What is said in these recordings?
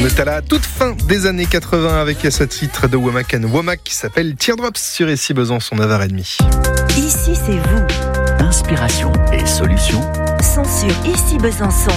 On est à la toute fin des années 80 avec ce titre de Womack & Womack qui s'appelle Teardrops sur Ici Besançon 9h30. Ici c'est vous. Inspiration et solutions Sont sur Ici Besançon.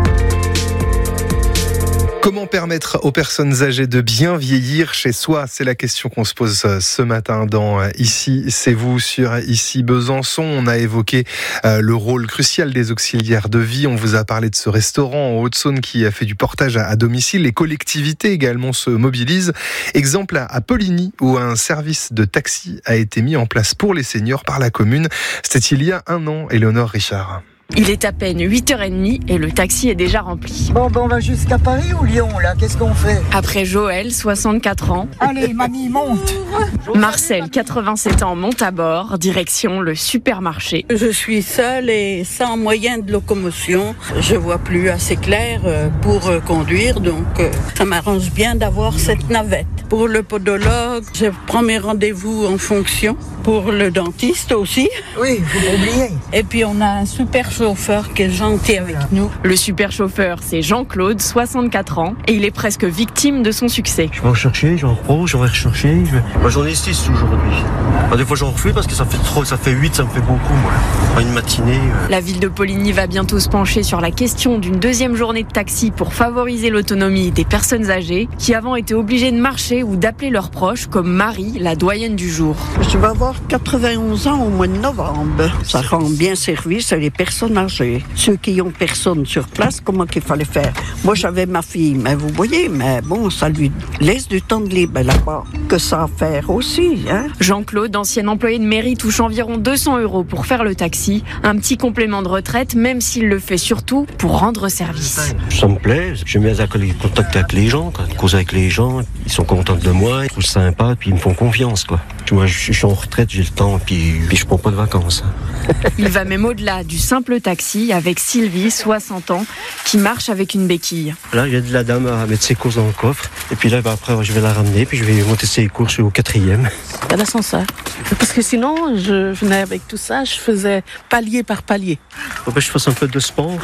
Comment permettre aux personnes âgées de bien vieillir chez soi ? C'est la question qu'on se pose ce matin dans Ici, c'est vous sur Ici Besançon. On a évoqué le rôle crucial des auxiliaires de vie. On vous a parlé de ce restaurant en Haute-Saône qui a fait du portage à domicile. Les collectivités également se mobilisent. Exemple à Poligny où un service de taxi a été mis en place pour les seniors par la commune. C'était il y a 1 an, Éléonore Richard. Il est à peine 8h30 et le taxi est déjà rempli. Bon, on va jusqu'à Paris ou Lyon, là ? Qu'est-ce qu'on fait ? Après Joël, 64 ans, Allez, mamie, monte ! Marcel, 87 ans, monte à bord, direction le supermarché. Je suis seule et sans moyen de locomotion. Je vois plus assez clair pour conduire, donc ça m'arrange bien d'avoir cette navette. Pour le podologue, je prends mes rendez-vous en fonction. Pour le dentiste aussi. Oui, vous m'oubliez. Et puis on a un super chauffeur qui est gentil avec nous. Le super chauffeur, c'est Jean-Claude, 64 ans, et il est presque victime de son succès. Je vais en chercher, j'en reprends, j'en vais rechercher. Moi j'en ai 6 aujourd'hui. Des fois j'en refais parce que ça fait trop, ça fait 8, ça me fait beaucoup. Moi. Une matinée. La ville de Poligny va bientôt se pencher sur la question d'une deuxième journée de taxi pour favoriser l'autonomie des personnes âgées qui avant étaient obligées de marcher ou d'appeler leurs proches, comme Marie, la doyenne du jour. Je vais avoir 91 ans au mois de novembre. Ça rend bien service à les personnes âgées. Ceux qui ont personne sur place, comment qu'il fallait faire ? Moi, j'avais ma fille, mais vous voyez, mais bon, ça lui laisse du temps de libre là-bas. Que ça à faire aussi, hein ? Jean-Claude, ancien employé de mairie, touche environ 200 € pour faire le taxi. Un petit complément de retraite, même s'il le fait surtout pour rendre service. Ça me plaît, j'aime bien le contact avec les gens, causer avec les gens. Ils sont contents de moi, ils trouvent ça sympa, puis ils me font confiance, quoi. Moi, je suis en retraite, j'ai le temps, puis je prends pas de vacances. Il va même au-delà du simple taxi avec Sylvie, 60 ans, qui marche avec une béquille. Là, il y a de la dame à mettre ses courses dans le coffre. Et puis là, après, je vais la ramener, puis je vais monter ses courses au 4e. Il y a l'ascenseur. Parce que sinon, je venais avec tout ça, je faisais palier par palier. Je fasse un peu de sport.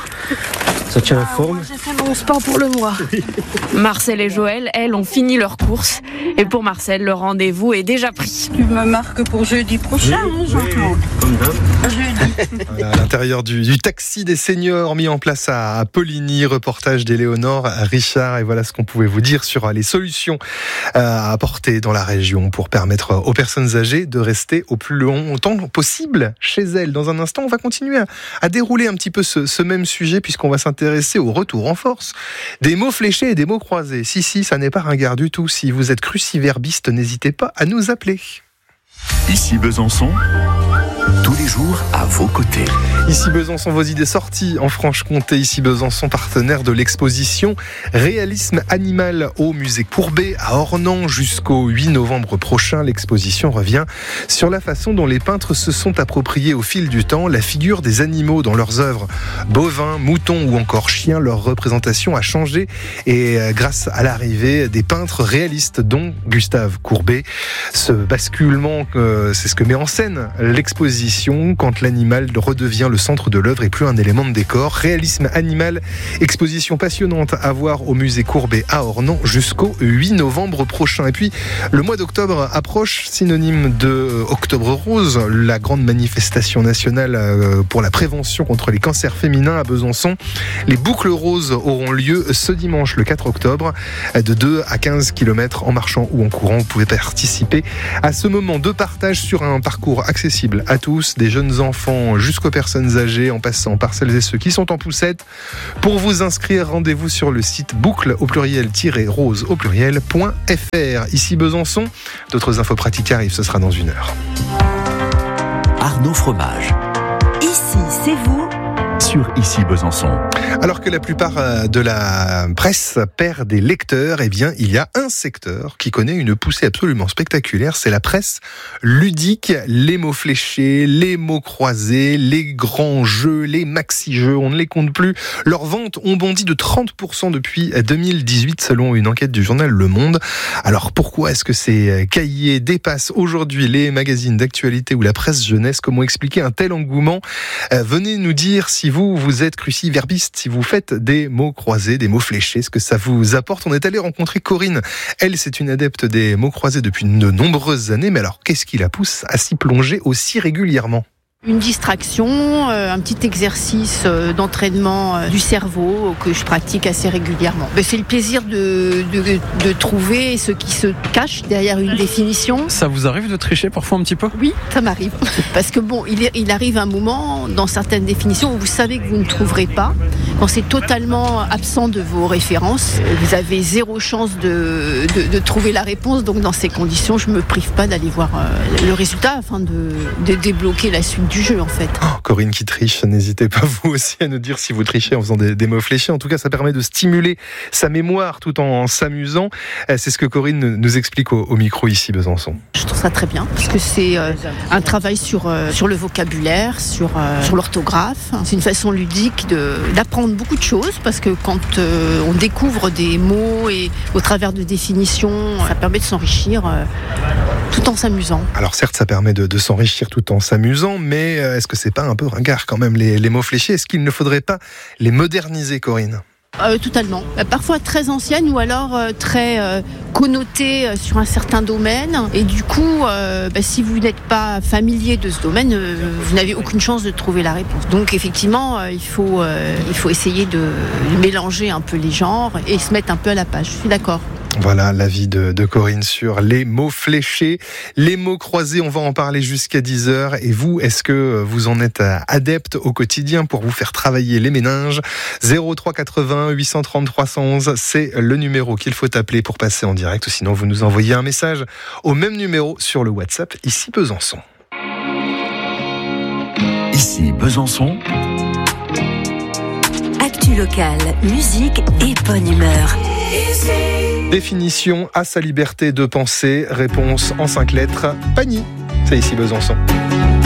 Ça tient la forme. Moi, j'ai fait mon sport pour le mois. Marcel et Joël, elles, ont fini leur course. Et pour Marcel, le rendez-vous est déjà pris. Tu me marques pour jeudi prochain, Jean-Claude. Comme d'hab. Jeudi. Voilà, à l'intérieur du taxi des seniors mis en place à Poligny, reportage d'Éléonore Richard. Et voilà ce qu'on pouvait vous dire sur les solutions à apporter dans la région pour permettre aux personnes âgées de rester au plus longtemps possible chez elles. Dans un instant, on va continuer à dérouler un petit peu ce même sujet puisqu'on va s'intéresser au retour en force des mots fléchés et des mots croisés. Si, ça n'est pas ringard du tout. Si vous êtes cruciverbiste, n'hésitez pas à nous appeler. Ici Besançon, tous les jours à vos côtés. Ici Besançon, vos idées sorties en Franche-Comté. Ici Besançon, partenaire de l'exposition Réalisme animal au musée Courbet à Ornans jusqu'au 8 novembre prochain. L'exposition revient sur la façon dont les peintres se sont appropriés au fil du temps la figure des animaux dans leurs œuvres. Bovins, moutons ou encore chiens, leur représentation a changé et grâce à l'arrivée des peintres réalistes dont Gustave Courbet. Ce basculement, c'est ce que met en scène l'exposition quand l'animal redevient le centre de l'œuvre et plus un élément de décor. Réalisme animal, exposition passionnante à voir au musée Courbet à Ornans jusqu'au 8 novembre prochain. Et puis le mois d'octobre approche, synonyme de Octobre Rose, la grande manifestation nationale pour la prévention contre les cancers féminins à Besançon. Les boucles roses auront lieu ce dimanche le 4 octobre de 2 à 15 km en marchant ou en courant. Vous pouvez participer à ce moment de partage sur un parcours accessible à tous, des jeunes enfants jusqu'aux personnes âgées, en passant par celles et ceux qui sont en poussette. Pour vous inscrire, rendez-vous sur le site boucle au pluriel-rose au pluriel.fr. Ici Besançon, d'autres infos pratiques arrivent, ce sera dans 1 heure. Arnaud Fromage. Ici, c'est vous. Sur Ici Besançon. Alors que la plupart de la presse perd des lecteurs, eh bien, il y a un secteur qui connaît une poussée absolument spectaculaire, c'est la presse ludique. Les mots fléchés, les mots croisés, les grands jeux, les maxi-jeux, on ne les compte plus. Leurs ventes ont bondi de 30% depuis 2018 selon une enquête du journal Le Monde. Alors pourquoi est-ce que ces cahiers dépassent aujourd'hui les magazines d'actualité ou la presse jeunesse ? Comment expliquer un tel engouement ? Venez nous dire si vous vous êtes cruciverbiste, si vous faites des mots croisés, des mots fléchés, ce que ça vous apporte. On est allé rencontrer Corinne. Elle, c'est une adepte des mots croisés depuis de nombreuses années. Mais alors, qu'est-ce qui la pousse à s'y plonger aussi régulièrement ? Une distraction, un petit exercice d'entraînement du cerveau que je pratique assez régulièrement. C'est le plaisir de trouver ce qui se cache derrière une définition. Ça vous arrive de tricher parfois un petit peu ? Oui, ça m'arrive. Parce que il arrive un moment dans certaines définitions où vous savez que vous ne trouverez pas. Quand c'est totalement absent de vos références, vous avez zéro chance de trouver la réponse. Donc dans ces conditions, je ne me prive pas d'aller voir le résultat afin de débloquer la suite du jeu en fait. Corinne qui triche, n'hésitez pas vous aussi à nous dire si vous trichez en faisant des mots fléchés. En tout cas, ça permet de stimuler sa mémoire tout en s'amusant. C'est ce que Corinne nous explique au micro ici Besançon. Je trouve ça très bien parce que c'est un travail sur le vocabulaire, sur l'orthographe. C'est une façon ludique d'apprendre beaucoup de choses parce que quand on découvre des mots et au travers de définitions, ça permet de s'enrichir tout en s'amusant. Alors certes, ça permet de s'enrichir tout en s'amusant, mais est-ce que c'est pas un peu ringard quand même les mots fléchés ? Est-ce qu'il ne faudrait pas les moderniser, Corinne ? Totalement. Parfois très anciennes ou alors très connotées sur un certain domaine. Et du coup, si vous n'êtes pas familier de ce domaine, vous n'avez aucune chance de trouver la réponse. Donc effectivement, il faut essayer de mélanger un peu les genres et se mettre un peu à la page. Je suis d'accord. Voilà l'avis de Corinne sur les mots fléchés, les mots croisés. On va en parler jusqu'à 10h. Et vous, est-ce que vous en êtes adepte au quotidien pour vous faire travailler les méninges ? 03 80 830 311, c'est le numéro qu'il faut appeler pour passer en direct. Ou sinon, vous nous envoyez un message au même numéro sur le WhatsApp, ici Besançon. Ici Besançon. Actu locale, musique et bonne humeur. Définition à sa liberté de penser, réponse en 5 lettres, Pagny. C'est ici Besançon.